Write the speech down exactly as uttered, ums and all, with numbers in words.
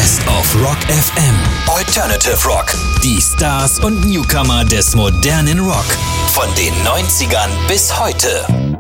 Best of Rock F M. Alternative Rock. Die Stars und Newcomer des modernen Rock. Von den neunzigern bis heute.